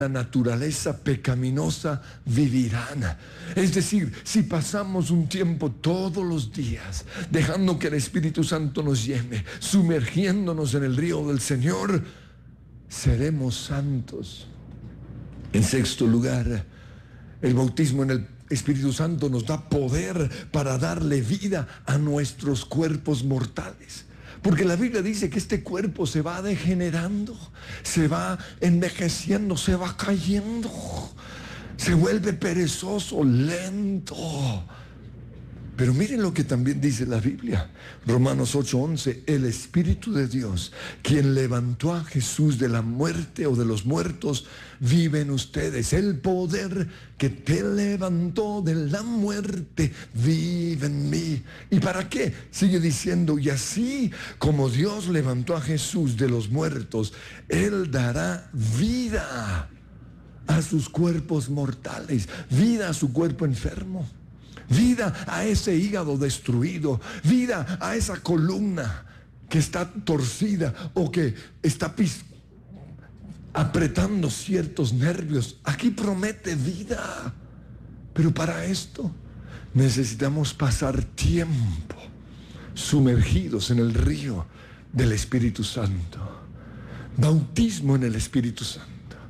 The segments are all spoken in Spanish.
la naturaleza pecaminosa vivirán. Es decir, si pasamos un tiempo todos los días dejando que el Espíritu Santo nos llene, sumergiéndonos en el río del Señor, seremos santos. En sexto lugar, el bautismo en el Espíritu Santo nos da poder para darle vida a nuestros cuerpos mortales. Porque la Biblia dice que este cuerpo se va degenerando, se va envejeciendo, se va cayendo, se vuelve perezoso, lento. Pero miren lo que también dice la Biblia, Romanos 8:11, el Espíritu de Dios, quien levantó a Jesús de la muerte o de los muertos, vive en ustedes. El poder que te levantó de la muerte vive en mí. ¿Y para qué? Sigue diciendo, y así como Dios levantó a Jesús de los muertos, Él dará vida a sus cuerpos mortales, vida a su cuerpo enfermo, vida a ese hígado destruido, vida a esa columna que está torcida o que está apretando ciertos nervios. Aquí promete vida. Pero para esto necesitamos pasar tiempo sumergidos en el río del Espíritu Santo. Bautismo en el Espíritu Santo.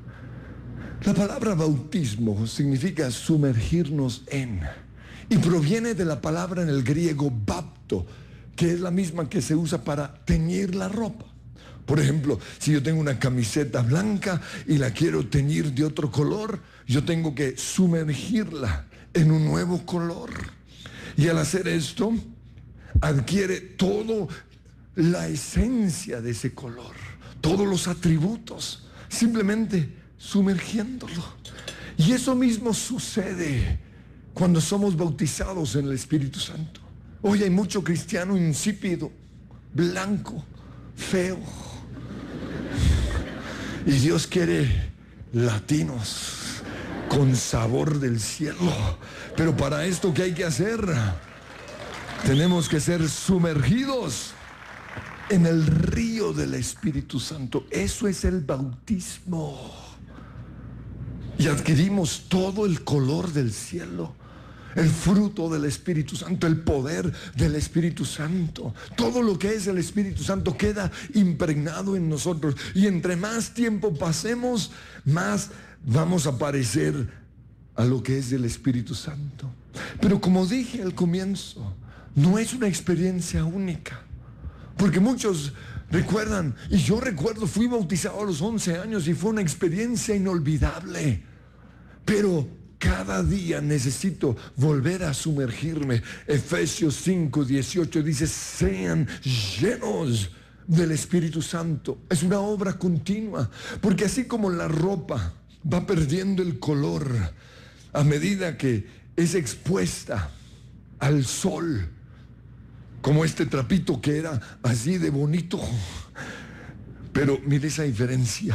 La palabra bautismo significa sumergirnos en, y proviene de la palabra en el griego bapto, que es la misma que se usa para teñir la ropa. Por ejemplo, si yo tengo una camiseta blanca y la quiero teñir de otro color, yo tengo que sumergirla en un nuevo color. Y al hacer esto, adquiere toda la esencia de ese color, todos los atributos, simplemente sumergiéndolo. Y eso mismo sucede cuando somos bautizados en el Espíritu Santo. Hoy hay mucho cristiano insípido, blanco, feo. Y Dios quiere latinos con sabor del cielo. Pero para esto, ¿qué hay que hacer? Tenemos que ser sumergidos en el río del Espíritu Santo. Eso es el bautismo. Y adquirimos todo el color del cielo, el fruto del Espíritu Santo, el poder del Espíritu Santo. Todo lo que es el Espíritu Santo queda impregnado en nosotros. Y entre más tiempo pasemos, más vamos a parecer a lo que es el Espíritu Santo. Pero como dije al comienzo, no es una experiencia única. Porque muchos recuerdan, y yo recuerdo, fui bautizado a los 11 años y fue una experiencia inolvidable. Pero cada día necesito volver a sumergirme. Efesios 5:18 dice, sean llenos del Espíritu Santo. Es una obra continua, porque así como la ropa va perdiendo el color a medida que es expuesta al sol, como este trapito que era así de bonito, pero mire esa diferencia.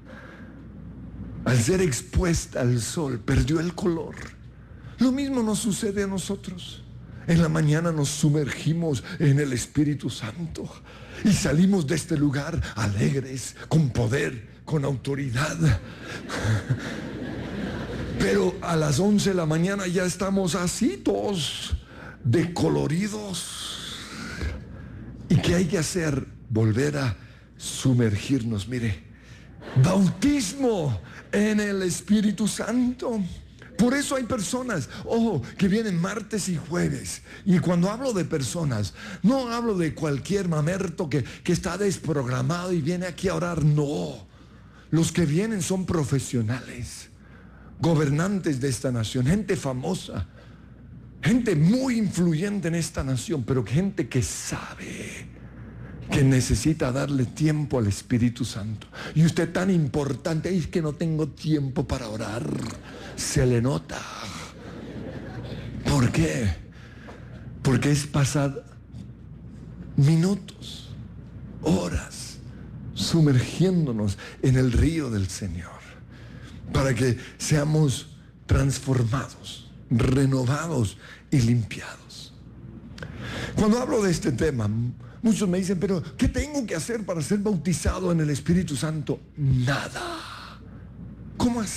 Al ser expuesta al sol, perdió el color. Lo mismo nos sucede a nosotros. En la mañana nos sumergimos en el Espíritu Santo y salimos de este lugar alegres, con poder, con autoridad. Pero a las 11 de la mañana ya estamos así todos decoloridos. ¿Y qué hay que hacer? Volver a sumergirnos. Mire, bautismo en el Espíritu Santo. Por eso hay personas, ojo, que vienen martes y jueves. Y cuando hablo de personas, no hablo de cualquier mamerto que está desprogramado y viene aquí a orar. No, los que vienen son profesionales, gobernantes de esta nación, gente famosa, gente muy influyente en esta nación, pero gente que sabe que necesita darle tiempo al Espíritu Santo. Y usted tan importante, es que no tengo tiempo para orar. Se le nota. ¿Por qué? Porque es pasar minutos, horas, sumergiéndonos en el río del Señor, para que seamos transformados, renovados y limpiados. Cuando hablo de este tema, muchos me dicen, pero ¿qué tengo que hacer para ser bautizado en el Espíritu Santo? Nada. ¿Cómo así?